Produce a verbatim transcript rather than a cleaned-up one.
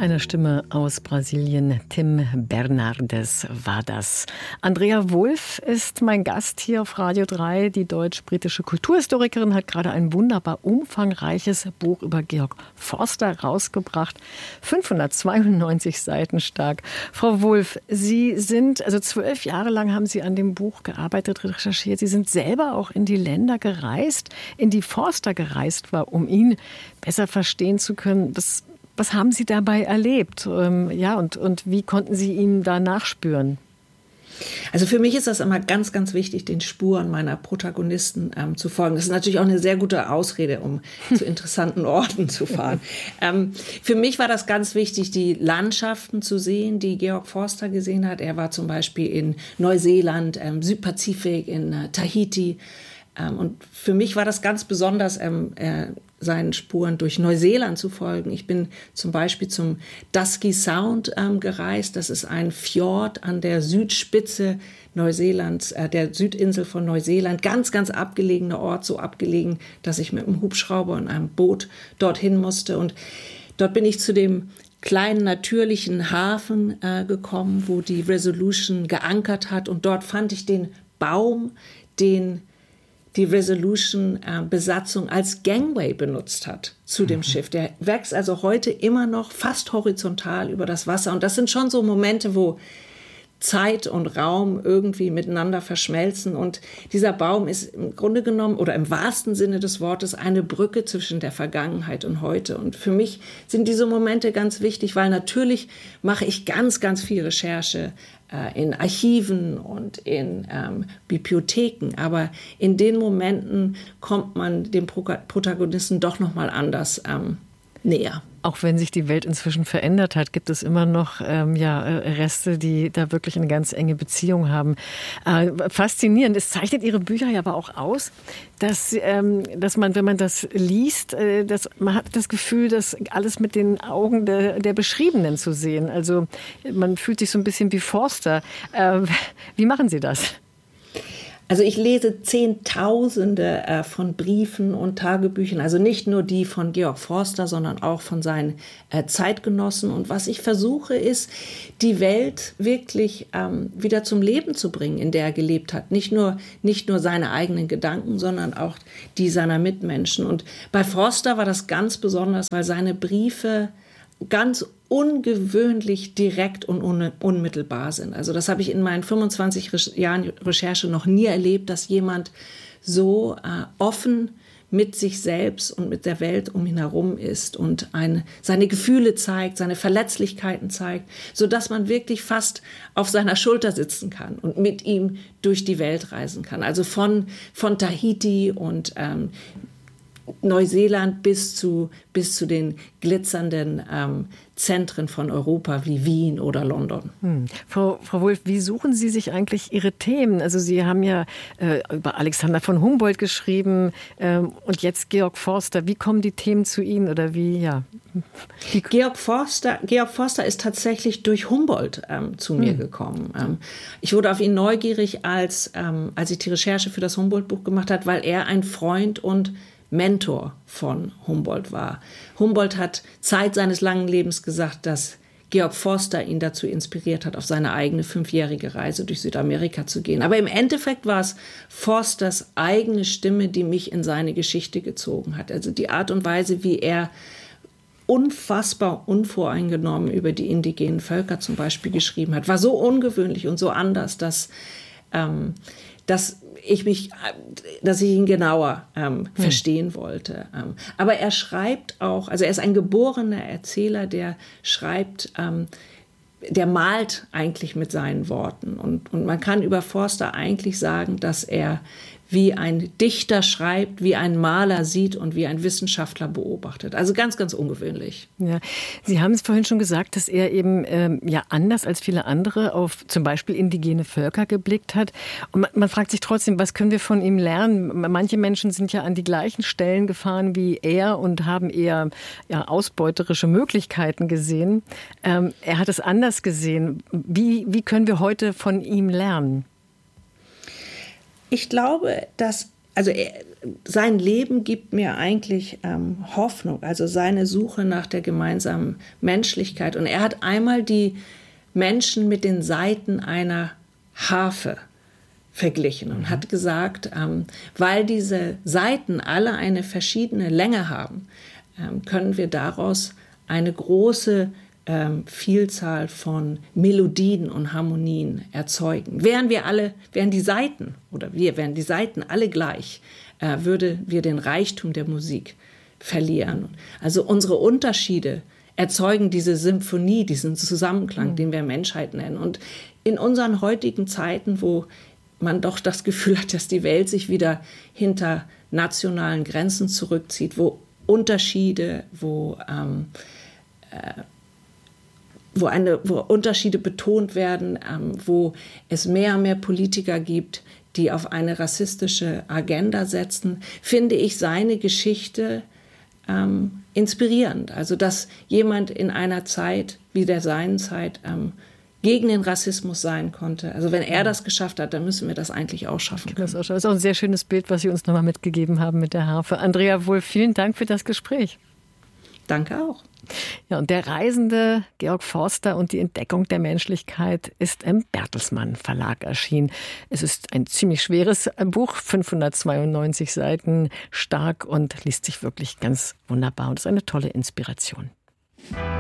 Eine Stimme aus Brasilien, Tim Bernardes war das. Andrea Wulff ist mein Gast hier auf Radio drei. Die deutsch-britische Kulturhistorikerin hat gerade ein wunderbar umfangreiches Buch über Georg Forster rausgebracht. fünfhundertzweiundneunzig Seiten stark. Frau Wulff, Sie sind, also zwölf Jahre lang haben Sie an dem Buch gearbeitet, recherchiert. Sie sind selber auch in die Länder gereist, in die Forster gereist war, um ihn besser verstehen zu können. Was Was haben Sie dabei erlebt? Ähm, ja, und, und wie konnten Sie ihm da nachspüren? Also für mich ist das immer ganz, ganz wichtig, den Spuren meiner Protagonisten ähm, zu folgen. Das ist natürlich auch eine sehr gute Ausrede, um zu interessanten Orten zu fahren. ähm, für mich war das ganz wichtig, die Landschaften zu sehen, die Georg Forster gesehen hat. Er war zum Beispiel in Neuseeland, ähm, Südpazifik, in äh, Tahiti. Ähm, und für mich war das ganz besonders, ähm, äh, seinen Spuren durch Neuseeland zu folgen. Ich bin zum Beispiel zum Dusky Sound ähm, gereist. Das ist ein Fjord an der Südspitze Neuseelands, äh, der Südinsel von Neuseeland. Ganz, ganz abgelegener Ort, so abgelegen, dass ich mit einem Hubschrauber und einem Boot dorthin musste. Und dort bin ich zu dem kleinen natürlichen Hafen äh, gekommen, wo die Resolution geankert hat. Und dort fand ich den Baum, den die Resolution-Besatzung äh, als Gangway benutzt hat zu dem mhm. Schiff. Der wächst also heute immer noch fast horizontal über das Wasser. Und das sind schon so Momente, wo Zeit und Raum irgendwie miteinander verschmelzen. Und dieser Baum ist im Grunde genommen oder im wahrsten Sinne des Wortes eine Brücke zwischen der Vergangenheit und heute. Und für mich sind diese Momente ganz wichtig, weil natürlich mache ich ganz, ganz viel Recherche äh, in Archiven und in ähm, Bibliotheken. Aber in den Momenten kommt man dem Pro- Protagonisten doch noch mal anders ähm, näher. Auch wenn sich die Welt inzwischen verändert hat, gibt es immer noch ähm, ja, Reste, die da wirklich eine ganz enge Beziehung haben. Äh, faszinierend. Es zeichnet Ihre Bücher ja aber auch aus, dass, ähm, dass man, wenn man das liest, äh, dass, man hat das Gefühl, das alles mit den Augen der, der Beschriebenen zu sehen. Also man fühlt sich so ein bisschen wie Forster. Äh, wie machen Sie das? Also ich lese Zehntausende äh, von Briefen und Tagebüchern, also nicht nur die von Georg Forster, sondern auch von seinen äh, Zeitgenossen. Und was ich versuche, ist, die Welt wirklich ähm, wieder zum Leben zu bringen, in der er gelebt hat. Nicht nur, nicht nur seine eigenen Gedanken, sondern auch die seiner Mitmenschen. Und bei Forster war das ganz besonders, weil seine Briefe ganz ungewöhnlich direkt und un- unmittelbar sind. Also das habe ich in meinen fünfundzwanzig Re- Jahren Recherche noch nie erlebt, dass jemand so äh, offen mit sich selbst und mit der Welt um ihn herum ist und ein, seine Gefühle zeigt, seine Verletzlichkeiten zeigt, sodass man wirklich fast auf seiner Schulter sitzen kann und mit ihm durch die Welt reisen kann. Also von, von Tahiti und ähm, Neuseeland bis zu, bis zu den glitzernden ähm, Zentren von Europa wie Wien oder London. Hm. Frau, Frau Wulff, wie suchen Sie sich eigentlich Ihre Themen? Also Sie haben ja äh, über Alexander von Humboldt geschrieben äh, und jetzt Georg Forster. Wie kommen die Themen zu Ihnen oder wie, ja? Wie Georg Forster, Georg Forster ist tatsächlich durch Humboldt ähm, zu mir hm. gekommen. Ähm, ich wurde auf ihn neugierig, als, ähm, als ich die Recherche für das Humboldt-Buch gemacht habe, weil er ein Freund und Mentor von Humboldt war. Humboldt hat Zeit seines langen Lebens gesagt, dass Georg Forster ihn dazu inspiriert hat, auf seine eigene fünfjährige Reise durch Südamerika zu gehen. Aber im Endeffekt war es Forsters eigene Stimme, die mich in seine Geschichte gezogen hat. Also die Art und Weise, wie er unfassbar unvoreingenommen über die indigenen Völker zum Beispiel geschrieben hat, war so ungewöhnlich und so anders, dass, ähm, dass ich mich, dass ich ihn genauer ähm, hm. verstehen wollte. Ähm, aber er schreibt auch, also er ist ein geborener Erzähler, der schreibt, ähm, der malt eigentlich mit seinen Worten. Und, und man kann über Forster eigentlich sagen, dass er wie ein Dichter schreibt, wie ein Maler sieht und wie ein Wissenschaftler beobachtet. Also ganz, ganz ungewöhnlich. Ja. Sie haben es vorhin schon gesagt, dass er eben ähm, ja anders als viele andere auf zum Beispiel indigene Völker geblickt hat. Und man, man fragt sich trotzdem, was können wir von ihm lernen? Manche Menschen sind ja an die gleichen Stellen gefahren wie er und haben eher ja, ausbeuterische Möglichkeiten gesehen. Ähm, er hat es anders gesehen. Wie, wie können wir heute von ihm lernen? Ich glaube, dass, also er, sein Leben gibt mir eigentlich ähm, Hoffnung, also seine Suche nach der gemeinsamen Menschlichkeit. Und er hat einmal die Menschen mit den Saiten einer Harfe verglichen und hat gesagt, ähm, weil diese Saiten alle eine verschiedene Länge haben, ähm, können wir daraus eine große ähm, Vielzahl von Melodien und Harmonien erzeugen. Wären wir alle, wären die Saiten oder wir, wären die Saiten alle gleich, äh, würde wir den Reichtum der Musik verlieren. Also unsere Unterschiede erzeugen diese Symphonie, diesen Zusammenklang, mhm. den wir Menschheit nennen. Und in unseren heutigen Zeiten, wo man doch das Gefühl hat, dass die Welt sich wieder hinter nationalen Grenzen zurückzieht, wo Unterschiede, wo, ähm, äh, wo, eine, wo Unterschiede betont werden, ähm, wo es mehr und mehr Politiker gibt, die auf eine rassistische Agenda setzen, finde ich seine Geschichte ähm, inspirierend. Also, dass jemand in einer Zeit wie der seinen Zeit ähm, gegen den Rassismus sein konnte. Also wenn er das geschafft hat, dann müssen wir das eigentlich auch schaffen können. Das ist auch ein sehr schönes Bild, was Sie uns nochmal mitgegeben haben mit der Harfe. Andrea Wulff, vielen Dank für das Gespräch. Danke auch. Ja, und der Reisende Georg Forster und die Entdeckung der Menschlichkeit ist im Bertelsmann Verlag erschienen. Es ist ein ziemlich schweres Buch, fünfhundertzweiundneunzig Seiten, stark und liest sich wirklich ganz wunderbar und ist eine tolle Inspiration.